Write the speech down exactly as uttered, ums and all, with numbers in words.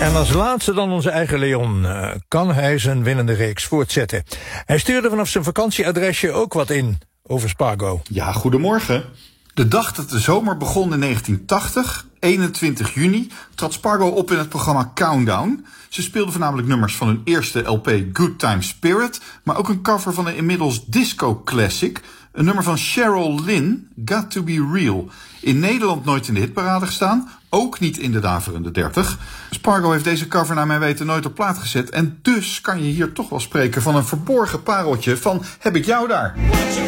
En als laatste dan onze eigen Leon. Uh, kan hij zijn winnende reeks voortzetten? Hij stuurde vanaf zijn vakantieadresje ook wat in over Spargo. Ja, goedemorgen. De dag dat de zomer begon in negentien tachtig, eenentwintig juni, trad Spargo op in het programma Countdown. Ze speelden voornamelijk nummers van hun eerste L P Good Time Spirit, maar ook een cover van een inmiddels disco-classic, een nummer van Cheryl Lynn, Got to Be Real. In Nederland nooit in de hitparade gestaan, ook niet in de daverende dertig. Spargo heeft deze cover naar mijn weten nooit op plaat gezet en dus kan je hier toch wel spreken van een verborgen pareltje van Heb ik jou daar?